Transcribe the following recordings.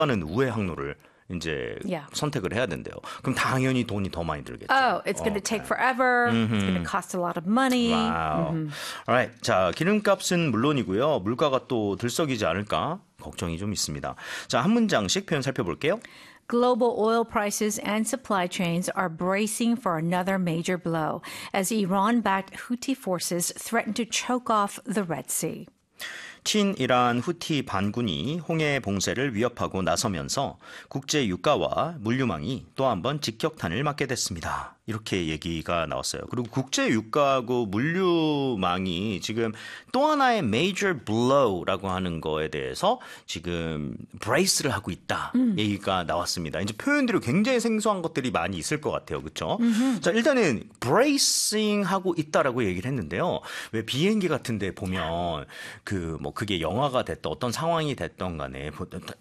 하는 우회 항로를 이제 선택을 해야 된대요. 그럼 당연히 돈이 더 많이 들겠죠. Oh, it's going to take forever. It's going to cost a lot of money. Wow. Alright. 자, 기름값은 물론이고요. 물가가 또 들썩이지 않을까 걱정이 좀 있습니다. 자, 한 문장씩 표현 살펴볼게요. Global oil prices and supply chains are bracing for another major blow as Iran-backed Houthi forces threaten to choke off the Red Sea. 친이란 후티 반군이 홍해 봉쇄를 위협하고 나서면서 국제 유가와 물류망이 또 한 번 직격탄을 맞게 됐습니다. 이렇게 얘기가 나왔어요. 그리고 국제 유가하고 물류망이 지금 또 하나의 major blow라고 하는 거에 대해서 지금 brace를 하고 있다. 얘기가 나왔습니다. 이제 표현들이 굉장히 생소한 것들이 많이 있을 것 같아요. 그렇죠? 자, 일단은 bracing 하고 있다라고 얘기를 했는데요. 왜 비행기 같은 데 보면 그게 영화가 됐던 어떤 상황이 됐든 간에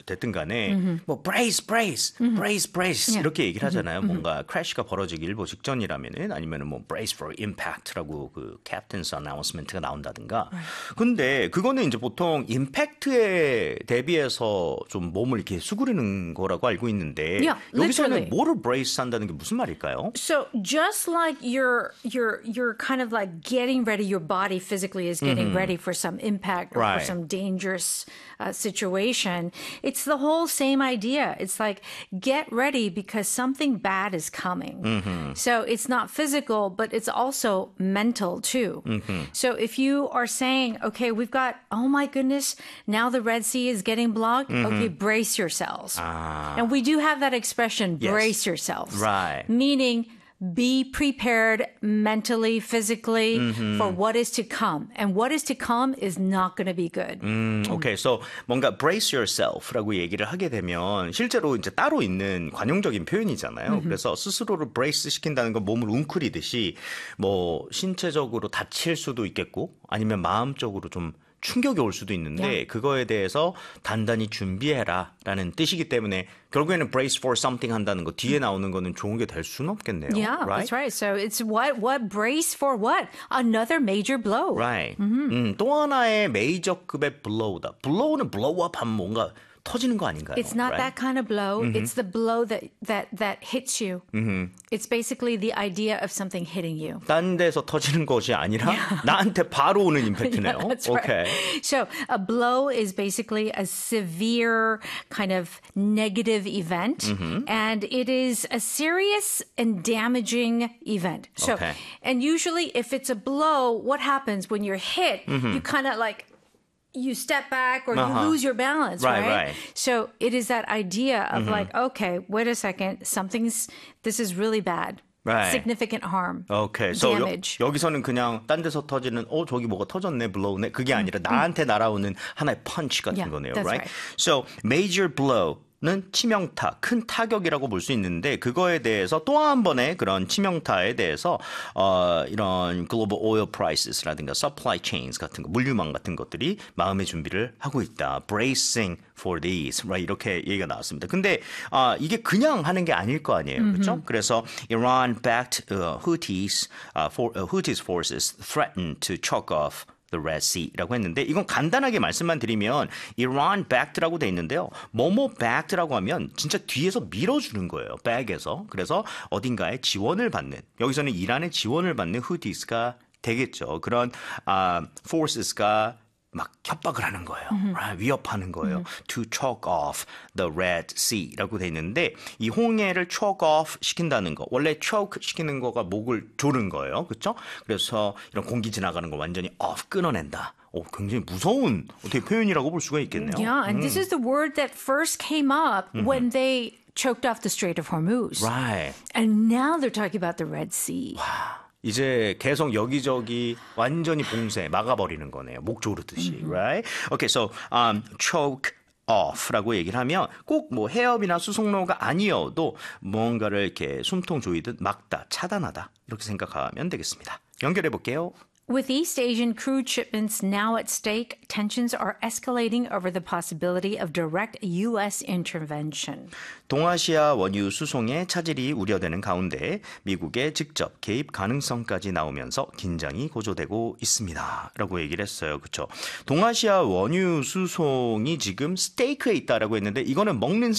뭐 brace 이렇게 얘기를 하잖아요. 뭔가 crash가 벌어지기 일보 직전이라면은 아니면은 뭐 brace for impact라고 그 captain's announcement가 나온다든가. 근데 그거는 이제 보통 임팩트에 대비해서 좀 몸을 이렇게 수그리는 거라고 알고 있는데 여기서는 뭐를 brace 한다는 게 무슨 말일까요? So just like you're kind of like getting ready, your body physically is getting ready for some impact or for some dangerous situation. It's the whole same idea. It's like get ready because something bad is coming. So it's not physical, but it's also mental too. So if you are saying, okay, we've got, oh my goodness, now the Red Sea is getting blocked. Okay, brace yourselves. And we do have that expression, brace yourselves. Right. Meaning be prepared mentally, physically for what is to come. And what is to come is not going to be good. Okay, so 뭔가 brace yourself라고 얘기를 하게 되면 실제로 이제 따로 있는 관용적인 표현이잖아요. 그래서 스스로를 brace 시킨다는 건 몸을 웅크리듯이 뭐 신체적으로 다칠 수도 있겠고 아니면 마음적으로 좀 충격이 올 수도 있는데 그거에 대해서 단단히 준비해라라는 뜻이기 때문에 결국에는 brace for something 한다는 거 뒤에 나오는 거는 좋은 게 될 수는 없겠네요. Yeah, right? that's right. So it's what brace for what? Another major blow. Right. 또 하나의 메이저급의 blow다. blow는 blow up 하면 뭔가 터지는 거 아닌가요? It's not that kind of blow. It's the blow that hits you. It's basically the idea of something hitting you. 딴 데서 터지는 것이 아니라 나한테 바로 오는 임팩트네요. That's okay. right. So a blow is basically a severe kind of negative event, and it is a serious and damaging event. So, and usually if it's a blow, what happens when you're hit? You kind of like you step back or you lose your balance, right? So it is that idea of like, okay, wait a second, this is really bad. Right. Significant harm, okay. So damage. 여기서는 그냥 딴 데서 터지는 저기 뭐가 터졌네, blow네. 그게 아니라 나한테 날아오는 하나의 펀치 같은 거네요, right? So major blow. 는 치명타, 큰 타격이라고 볼 수 있는데 그거에 대해서 또 한 번의 그런 치명타에 대해서 이런 global oil prices라든가 supply chains 같은 거, 물류망 같은 것들이 마음의 준비를 하고 있다. bracing for these, right? 이렇게 얘기가 나왔습니다. 근데 이게 그냥 하는 게 아닐 거 아니에요, 그렇죠? 그래서 Iran-backed Houthis forces threatened to choke off the Red Sea라고 했는데 이건 간단하게 말씀만 드리면 Iran backed라고 돼 있는데요. 뭐뭐 backed라고 하면 진짜 뒤에서 밀어주는 거예요. back에서. 그래서 어딘가에 지원을 받는 여기서는 이란의 지원을 받는 후티스가 되겠죠. 그런 forces가 막 협박을 하는 거예요. 위협하는 거예요. To choke off the Red Sea라고 돼 있는데 이 홍해를 choke off 시킨다는 거. 원래 choke 시키는 거가 목을 조른 거예요. 그렇죠? 그래서 이런 공기 지나가는 걸 완전히 off 끊어낸다. 굉장히 무서운 어떻게 표현이라고 볼 수가 있겠네요. Yeah, and this is the word that first came up when they choked off the Strait of Hormuz. Right. And now they're talking about the Red Sea. 이제 계속 여기저기 완전히 봉쇄 막아버리는 거네요. 목 조르듯이, right? Okay, so choke off라고 얘기를 하면 꼭 뭐 해협이나 수송로가 아니어도 뭔가를 이렇게 숨통 조이듯 막다, 차단하다 이렇게 생각하면 되겠습니다. 연결해 볼게요. With East Asian crude shipments now at stake, tensions are escalating over the possibility of direct U.S. intervention. 동아시아 원유 수송에 차질이 우려되는 가운데 미국의 직접 개입 가능성까지 나오면서 긴장이 고조되고 있습니다. 라고 얘기를 했어요. 그렇죠? 동아시아 원유 수송이 지금 스테이크에 있다라고 했는데 이거는 먹는